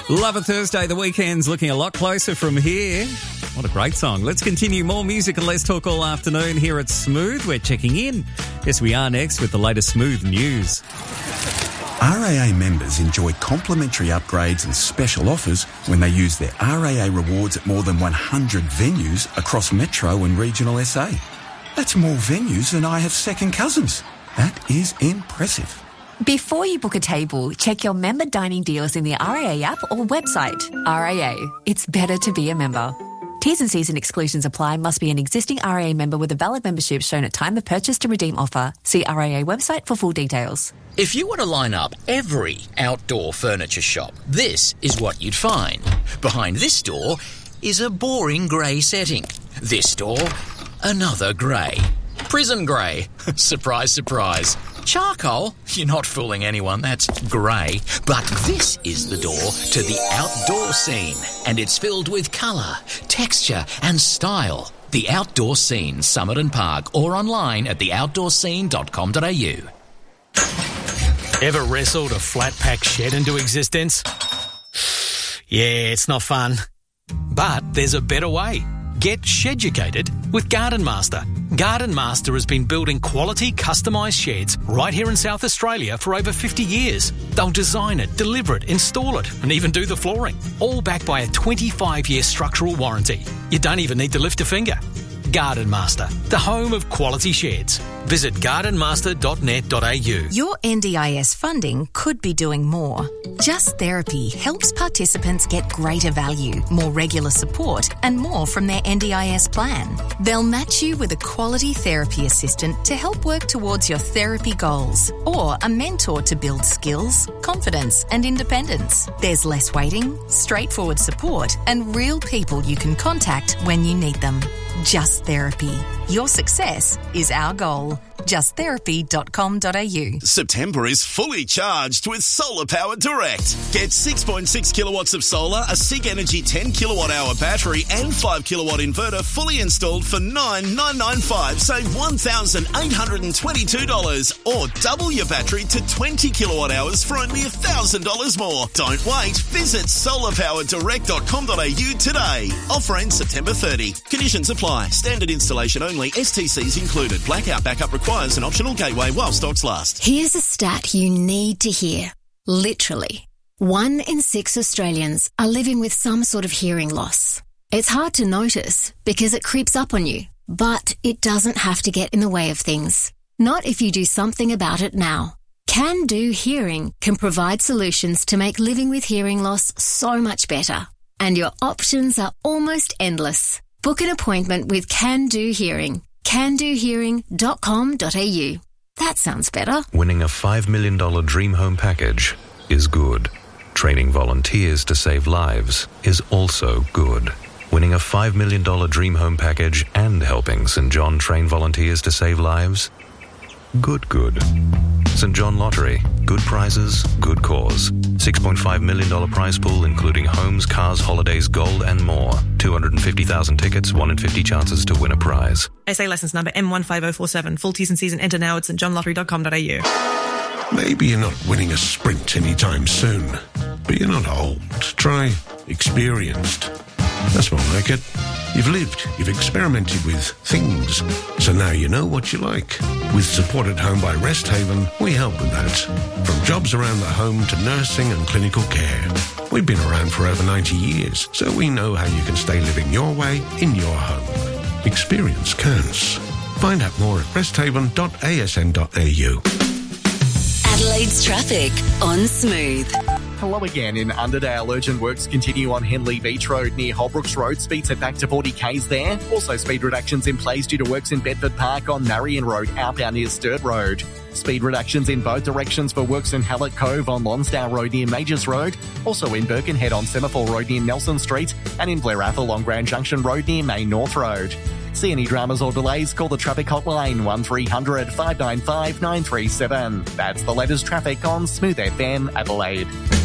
Love a Thursday. The weekend's looking a lot closer from here. What a great song. Let's continue. More music and less talk all afternoon here at Smooth. We're checking in. Yes, we are next with the latest Smooth news. RAA members enjoy complimentary upgrades and special offers when they use their RAA rewards at more than 100 venues across Metro and regional SA. That's more venues than I have second cousins. That is impressive. Before you book a table, check your member dining deals in the RAA app or website. RAA, it's better to be a member. T's and C's and exclusions apply. Must be an existing RAA member with a valid membership shown at time of purchase to redeem offer. See RAA website for full details. If you were to line up every outdoor furniture shop, this is what you'd find. Behind this door is a boring grey setting. This door, another grey. Prison grey. Surprise, surprise. Charcoal? You're not fooling anyone, that's grey. But this is the door to the outdoor scene, and it's filled with colour, texture and style. The Outdoor Scene, Summit and Park, or online at theoutdoorscene.com.au. Ever wrestled a flat-pack shed into existence? Yeah, it's not fun. But there's a better way. Get sheducated with Garden Master. Garden Master has been building quality customised sheds right here in South Australia for over 50 years. They'll design it, deliver it, install it, and even do the flooring. All backed by a 25-year structural warranty. You don't even need to lift a finger. Garden Master, the home of quality sheds. Visit gardenmaster.net.au. Your NDIS funding could be doing more. Just Therapy helps participants get greater value, more regular support, and more from their NDIS plan. They'll match you with a quality therapy assistant to help work towards your therapy goals, or a mentor to build skills, confidence, and independence. There's less waiting, straightforward support, and real people you can contact when you need them. Just Therapy. Your success is our goal. justtherapy.com.au. September is fully charged with Solar Power Direct. Get 6.6 kilowatts of solar, a SIG Energy 10 kilowatt hour battery and 5 kilowatt inverter fully installed for $9,995. Save $1,822 or double your battery to 20 kilowatt hours for only $1,000 more. Don't wait. Visit solarpowerdirect.com.au today. Offer ends September 30. Conditions apply. Standard installation only. STCs included. Blackout backup requires an optional gateway while stocks last. Here's a stat you need to hear. Literally, 1 in 6 Australians are living with some sort of hearing loss. It's hard to notice because it creeps up on you, but it doesn't have to get in the way of things. Not if you do something about it now. Can Do Hearing can provide solutions to make living with hearing loss so much better. And your options are almost endless. Book an appointment with Can Do Hearing. CanDoHearing.com.au. That sounds better. Winning a $5 million dream home package is good. Training volunteers to save lives is also good. Winning a $5 million dream home package and helping St. John train volunteers to save lives? Good. St. John Lottery. Good prizes, good cause. $6.5 million prize pool including homes, cars, holidays, gold and more. 250,000 tickets, 1 in 50 chances to win a prize. SA licence number M15047. Full T's and C's and enter now at stjohnlottery.com.au. Maybe you're not winning a sprint anytime soon, but you're not old. Try experienced. That's more like it. You've lived, you've experimented with things, so now you know what you like. With Support at Home by Rest Haven, we help with that. From jobs around the home to nursing and clinical care. We've been around for over 90 years, so we know how you can stay living your way in your home. Experience counts. Find out more at resthaven.asn.au. Adelaide's traffic on Smooth. Hello again. In Underdale, urgent works continue on Henley Beach Road near Holbrooks Road. Speed set back to 40 k's there. Also speed reductions in place due to works in Bedford Park on Marion Road, outbound near Sturt Road. Speed reductions in both directions for works in Hallett Cove on Lonsdale Road near Majors Road. Also in Birkenhead on Semaphore Road near Nelson Street. And in Blair Atholl on Grand Junction Road near Main North Road. See any dramas or delays, call the traffic hotline 1300 595 937. That's the latest traffic on Smooth FM Adelaide.